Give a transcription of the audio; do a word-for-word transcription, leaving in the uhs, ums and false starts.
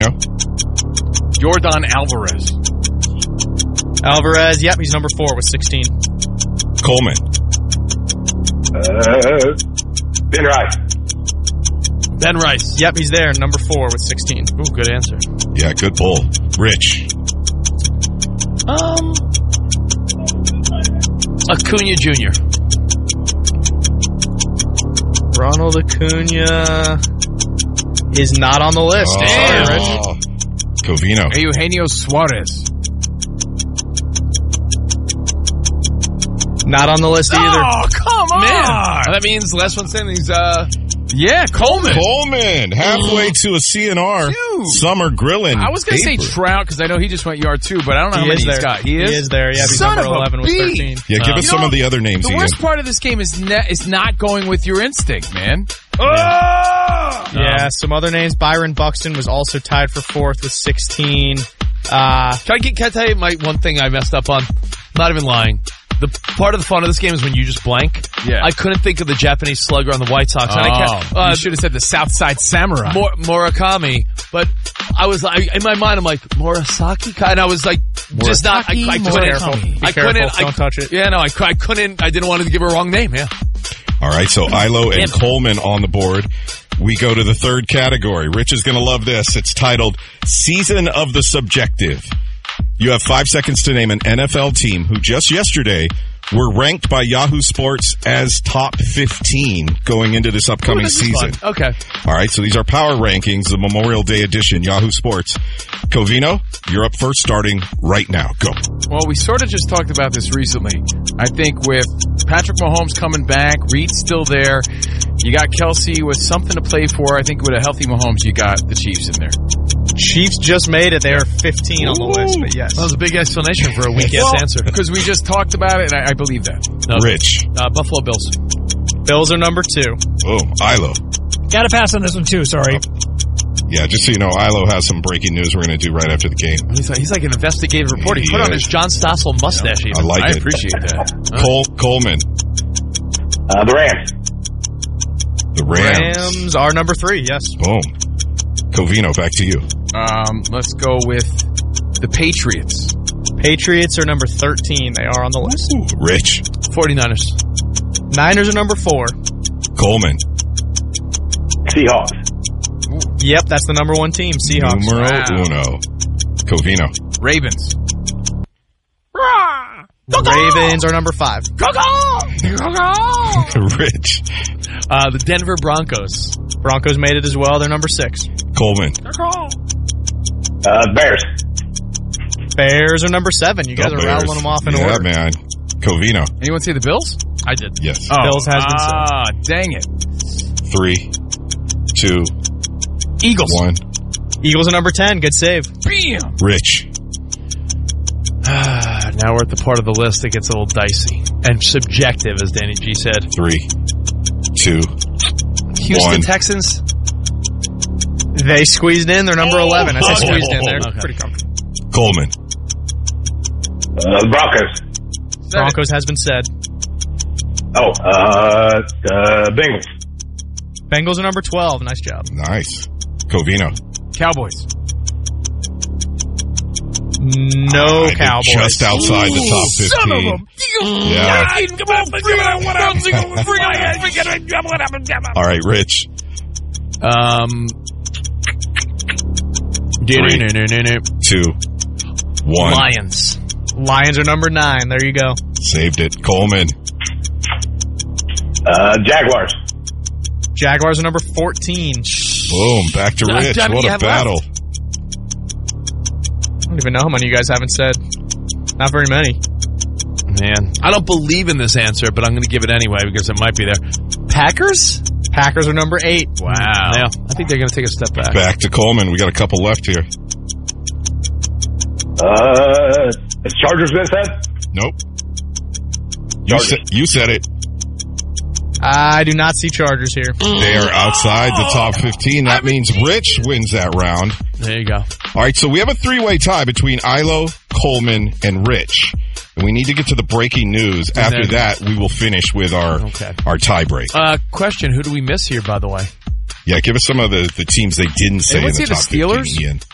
Yordan Alvarez. Alvarez, yep, he's number four with sixteen. Coleman. Uh, Ben Rice. Ben Rice. Yep, he's there, number four with sixteen. Ooh, good answer. Yeah, good pull. Rich. Um, Acuna Junior Ronald Acuna is not on the list. Oh, Sorry, Rich. Covino. Eugenio Suarez. Not on the list either. Oh, come on! Man. That means the last one saying he's, uh... Yeah, Coleman. Coleman, halfway to a C N R Dude. Summer Grilling. I was going to say Trout because I know he just went yard two, but I don't know He how many is he's there. got. He is? He is there, yeah. He's Son number of a eleven with bee. thirteen. Yeah, give Uh, us you some know, of the other names The again. worst part of this game is ne- is not going with your instinct, man. Oh! Yeah, some other names. Byron Buxton was also tied for fourth with sixteen. Uh, Can I, get, can I tell you my one thing I messed up on? Not even lying. The part of the fun of this game is when you just blank. Yeah. I couldn't think of the Japanese slugger on the White Sox. Oh, and I kept, uh, you should have said the Southside Samurai. Mor- Murakami, but I was like, in my mind, I'm like, Murasaki? And I was like, just not, I, I couldn't. Murakami. Be I careful, couldn't. don't I, touch it. Yeah, no, I, I couldn't, I didn't want to give her a wrong name, yeah. All right, so Ilo and Yeah. Coleman on the board. We go to the third category. Rich is going to love this. It's titled Season of the Subjective. You have five seconds to name an N F L team who just yesterday were ranked by Yahoo Sports as top fifteen going into this upcoming Ooh, this is season. fun. Okay. All right, so these are power rankings, the Memorial Day edition, Yahoo Sports. Covino, you're up first, starting right now. Go. Well, we sort of just talked about this recently. I think with Patrick Mahomes coming back, Reed's still there. You got Kelsey with something to play for. I think with a healthy Mahomes, you got the Chiefs in there. Chiefs just made it. They are fifteen on the list, but yes. That was a big explanation for a weak ass Well, answer. Because we just talked about it, and I, I believe that. No. Rich. Uh, Buffalo Bills. Bills are number two. Oh, Ilo. Gotta pass on this one too, sorry. Yeah, just so you know, Ilo has some breaking news we're going to do right after the game. He's like, he's like an investigative reporter. He He put on is. his John Stossel mustache. I even. like I it. appreciate that. Cole Coleman. Uh, the Rams. The Rams. Rams are number three, yes. Boom. Covino, back to you. Um, let's go with the Patriots. Patriots are number thirteen. They are on the list. Ooh, Rich. 49ers. Niners are number four. Coleman. Seahawks. Yep, that's the number one team, Seahawks. Numero Wow. uno. Covino. Ravens. Ravens are number five. Rich. Uh, the Denver Broncos. Broncos made it as well. They're number six. Coleman. Uh, Bears. Bears are number seven. You guys Go are Bears. rattling them off in yeah, order. man. Covino. Anyone say the Bills? I did. Yes. Oh. Bills has been said. Ah, dang it. Three, two, Eagles. one. Eagles are number ten. Good save. Bam! Rich. Now we're at the part of the list that gets a little dicey and subjective, as Danny G said. Three, two, Houston one. Texans. They squeezed in. They're number eleven. I say Okay. squeezed in. They're Okay. pretty comfortable. Coleman. Uh, the Broncos. Broncos has been said. Oh, uh, uh, Bengals. Bengals are number twelve. Nice job. Nice. Covino. Cowboys. No I think Cowboys. Just outside the top fifteen. Yeah. All right, Rich. Um, Three, two, one. Lions. Lions are number nine. There you go. Saved it. Coleman. Uh, Jaguars. Jaguars are number fourteen. Boom. Back to Uh, Rich. how many What you a have battle. I don't even know how many you guys haven't said. Not very many. Man, I don't believe in this answer, but I'm going to give it anyway because it might be there. Packers? Packers are number eight. Wow. Yeah, I think they're going to take a step back. Back to Coleman. We got a couple left here. Uh, has Chargers been said? Nope. You Chargers. said, you said it. I do not see Chargers here. They are outside the top fifteen. That means Rich wins that round. There you go. All right, so we have a three-way tie between Ilo, Coleman, and Rich. And we need to get to the breaking news. And After then- that, we will finish with our Okay. our tie break. Uh, question, who do we miss here, by the way? Yeah, give us some of the, the teams they didn't say Anyone in the see the top Steelers? fifteen, Ian.